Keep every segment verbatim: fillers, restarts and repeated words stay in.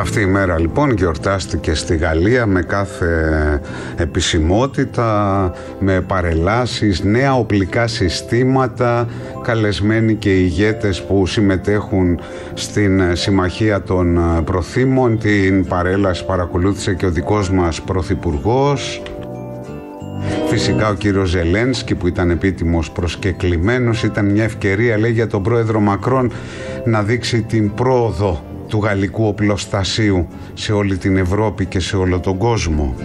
Αυτή η μέρα λοιπόν γιορτάστηκε στη Γαλλία με κάθε επισημότητα, με παρελάσεις, νέα οπλικά συστήματα, καλεσμένοι και ηγέτες που συμμετέχουν στην Συμμαχία των Προθήμων. Την παρέλαση παρακολούθησε και ο δικός μας Πρωθυπουργός. Φυσικά ο κύριος Ζελένσκι που ήταν επίτιμος προσκεκλημένος. Ήταν μια ευκαιρία, λέει, για τον πρόεδρο Μακρόν να δείξει την πρόοδο του γαλλικού οπλοστασίου σε όλη την Ευρώπη και σε όλο τον κόσμο.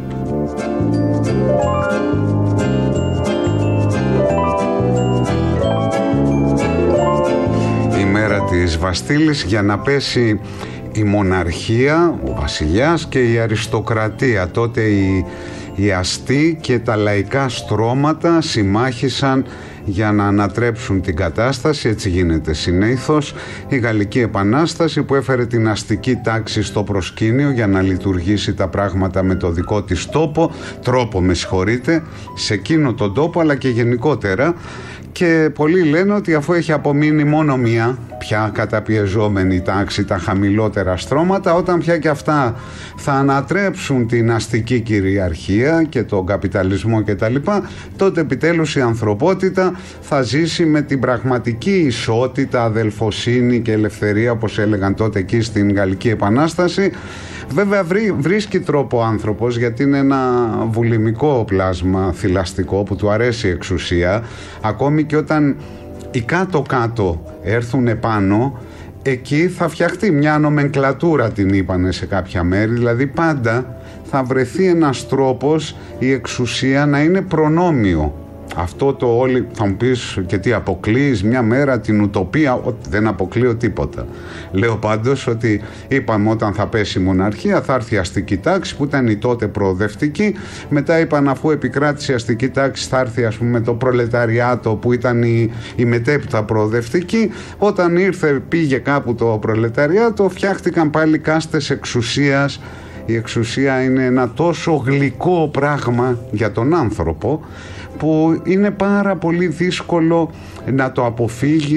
Η μέρα της Βαστίλης για να πέσει η μοναρχία, ο βασιλιάς και η αριστοκρατία. Τότε οι, οι αστεί και τα λαϊκά στρώματα συμμάχησαν για να ανατρέψουν την κατάσταση. Έτσι γίνεται συνήθως. Η Γαλλική Επανάσταση που έφερε την αστική τάξη στο προσκήνιο για να λειτουργήσει τα πράγματα με το δικό της τόπο, τρόπο με συγχωρείτε, σε εκείνο τον τόπο αλλά και γενικότερα. Και πολλοί λένε ότι αφού έχει απομείνει μόνο μία πια καταπιεζόμενη τάξη, τα χαμηλότερα στρώματα, όταν πια και αυτά θα ανατρέψουν την αστική κυριαρχία και τον καπιταλισμό κτλ., τότε επιτέλους η ανθρωπότητα θα ζήσει με την πραγματική ισότητα, αδελφοσύνη και ελευθερία, όπως έλεγαν τότε εκεί στην Γαλλική Επανάσταση. Βέβαια βρί, βρίσκει τρόπο ο άνθρωπος, γιατί είναι ένα βουλημικό πλάσμα θηλαστικό που του αρέσει η εξουσία, ακόμη και όταν οι κάτω-κάτω έρθουν επάνω, εκεί θα φτιαχτεί μια νομενκλατούρα, την είπανε σε κάποια μέρη, δηλαδή πάντα θα βρεθεί ένας τρόπος η εξουσία να είναι προνόμιο. Αυτό το όλοι θα μου πεις, και τι αποκλείεις μια μέρα την ουτοπία? Ότι δεν αποκλείω τίποτα. Λέω πάντως ότι είπαμε όταν θα πέσει η μοναρχία θα έρθει η αστική τάξη που ήταν η τότε προοδευτική. Μετά είπαν αφού επικράτησε η αστική τάξη θα έρθει ας πούμε το προλεταριάτο που ήταν η, η μετέπειτα προοδευτική. Όταν ήρθε πήγε κάπου το προλεταριάτο, φτιάχτηκαν πάλι κάστες εξουσίας. Η εξουσία είναι ένα τόσο γλυκό πράγμα για τον άνθρωπο που είναι πάρα πολύ δύσκολο να το αποφύγει.